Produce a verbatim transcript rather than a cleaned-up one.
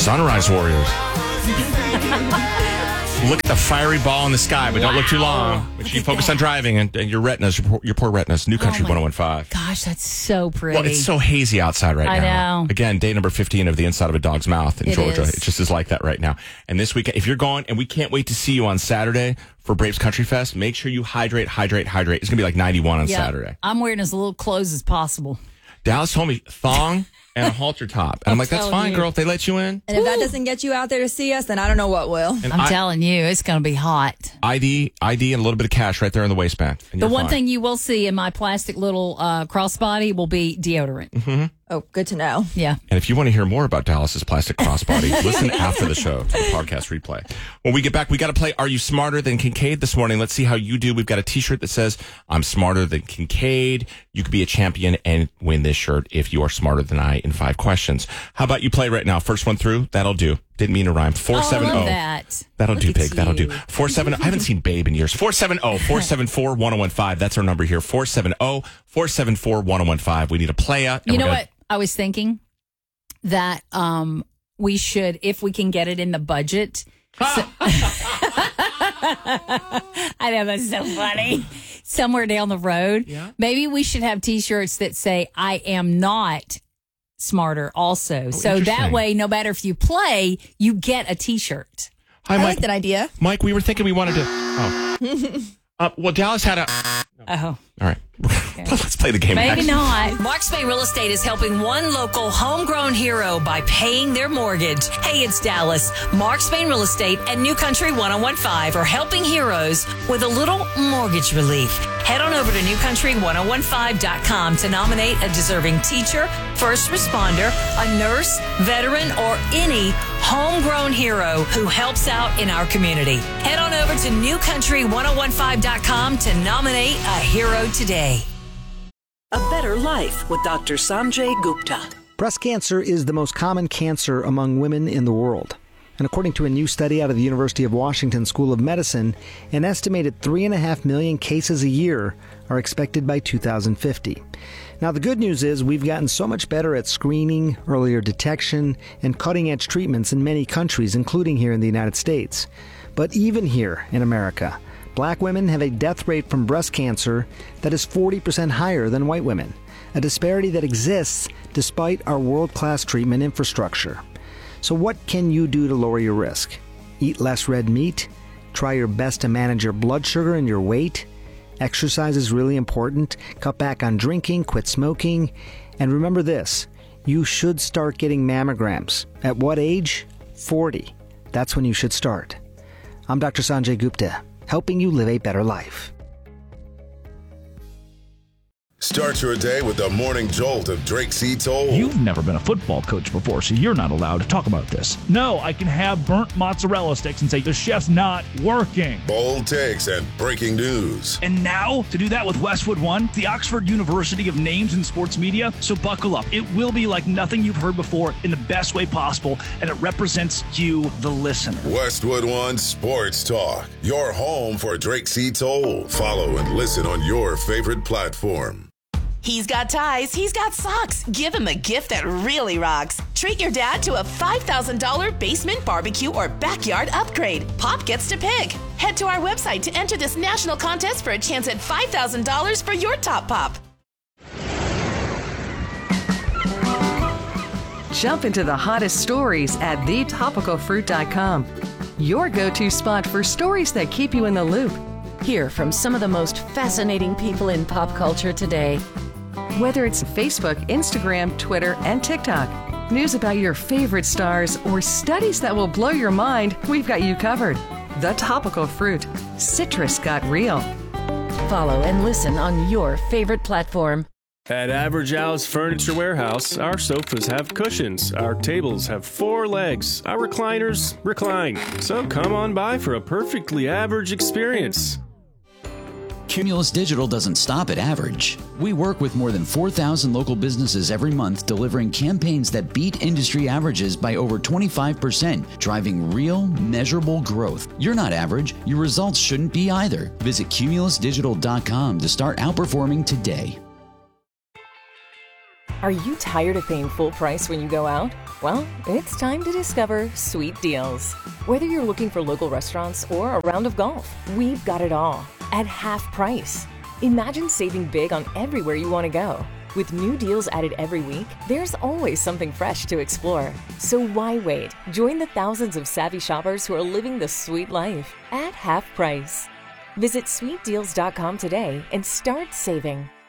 Sunrise Warriors. Look at the fiery ball in the sky, but wow. don't look too long. Make sure you focus that. on driving and, and your retinas, your poor, your poor retinas. New Country oh one oh one five. Gosh, that's so pretty. Well, it's so hazy outside right I now. know. Again, day number fifteen of The Inside of a Dog's Mouth in it Georgia. Is. It just is like that right now. And this weekend, if you're going, and we can't wait to see you on Saturday for Braves Country Fest, make sure you hydrate, hydrate, hydrate. It's going to be like ninety-one on yep. Saturday. I'm wearing as little clothes as possible. Dallas told me thong and a halter top. And I'm like, that's fine, you. girl, if they let you in. And if Woo. that doesn't get you out there to see us, then I don't know what will. And I'm I, telling you, it's going to be hot. I D, I D, and a little bit of cash right there in the waistband. The one fine. thing you will see in my plastic little uh, crossbody will be deodorant. Mm-hmm. Oh, good to know. Yeah. And if you want to hear more about Dallas's plastic crossbody, listen after the show to the podcast replay. When we get back, we got to play Are You Smarter Than Kincaid this morning. Let's see how you do. We've got a T-shirt that says, I'm smarter than Kincaid. You could be a champion and win this shirt if you are smarter than I in five questions. How about you play right now? First one through, that'll do. Didn't mean to rhyme. four seven zero. Oh, that. That'll Look do, Pig. You. That'll do. four seven zero. I haven't seen Babe in years. four seven zero, four seven four, one oh one five. That's our number here. four seven zero, four seven four, one oh one five. We need a playa. You know gonna... what? I was thinking that um, we should, if we can get it in the budget. So... I know, that's so funny. Somewhere down the road. Yeah. Maybe we should have T-shirts that say, I am not smarter also. Oh, so that way, no matter if you play, you get a T-shirt. Hi, I Mike. like that idea. Mike, we were thinking we wanted to. Oh. uh, well, Dallas had a. Oh. All right. Okay. Let's play the game. Maybe next. not. Mark Spain Real Estate is helping one local homegrown hero by paying their mortgage. Hey, it's Dallas. Mark Spain Real Estate and New Country one oh one five are helping heroes with a little mortgage relief. Head on over to new country ten fifteen dot com to nominate a deserving teacher, first responder, a nurse, veteran, or any homegrown hero who helps out in our community. Head on over to new country ten fifteen dot com to nominate a hero today. A Better Life with Doctor Sanjay Gupta. Breast cancer is the most common cancer among women in the world. And according to a new study out of the University of Washington School of Medicine, an estimated three and a half million cases a year are expected by two thousand fifty. Now, the good news is we've gotten so much better at screening, earlier detection, and cutting-edge treatments in many countries, including here in the United States. But even here in America, Black women have a death rate from breast cancer that is forty percent higher than white women, a disparity that exists despite our world-class treatment infrastructure. So what can you do to lower your risk? Eat less red meat? Try your best to manage your blood sugar and your weight? Exercise is really important. Cut back on drinking, quit smoking. And remember this, you should start getting mammograms. At what age? forty. That's when you should start. I'm Doctor Sanjay Gupta, helping you live a better life. Start your day with the morning jolt of Drake C. Toll. You've never been a football coach before, so you're not allowed to talk about this. No, I can have burnt mozzarella sticks and say the chef's not working. Bold takes and breaking news. And now, to do that with Westwood One, the Oxford University of names in sports media. So buckle up. It will be like nothing you've heard before in the best way possible, and it represents you, the listener. Westwood One Sports Talk, your home for Drake C. Toll. Follow and listen on your favorite platform. He's got ties, he's got socks. Give him a gift that really rocks. Treat your dad to a five thousand dollars basement barbecue or backyard upgrade. Pop gets to pick. Head to our website to enter this national contest for a chance at five thousand dollars for your top pop. Jump into the hottest stories at the topical fruit dot com. Your go-to spot for stories that keep you in the loop. Hear from some of the most fascinating people in pop culture today. Whether it's Facebook, Instagram, Twitter, and TikTok, news about your favorite stars, or studies that will blow your mind, we've got you covered. The Topical Fruit. Citrus got real. Follow and listen on your favorite platform. At Average Al's Furniture Warehouse, our sofas have cushions, our tables have four legs, our recliners recline. So come on by for a perfectly average experience. Cumulus Digital doesn't stop at average. We work with more than four thousand local businesses every month, delivering campaigns that beat industry averages by over twenty-five percent, driving real, measurable growth. You're not average. Your results shouldn't be either. Visit cumulus digital dot com to start outperforming today. Are you tired of paying full price when you go out? Well, it's time to discover Sweet Deals. Whether you're looking for local restaurants or a round of golf, we've got it all at half price. Imagine saving big on everywhere you want to go. With new deals added every week, there's always something fresh to explore. So why wait? Join the thousands of savvy shoppers who are living the sweet life at half price. Visit sweet deals dot com today and start saving.